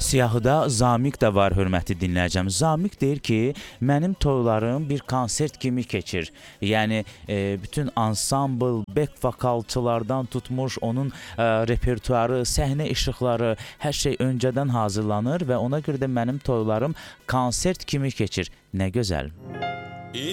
Siyahıda Zamiq də var, hörmətli dinləyicim. Zamiq deyir ki, mənim toylarım bir konsert kimi keçir. Yəni bütün ansambl, back vokalçılardan tutmuş, onun repertuarı, səhnə işıqları, hər şey öncədən hazırlanır və ona görə də mənim toylarım konsert kimi keçir. Nə gözəl.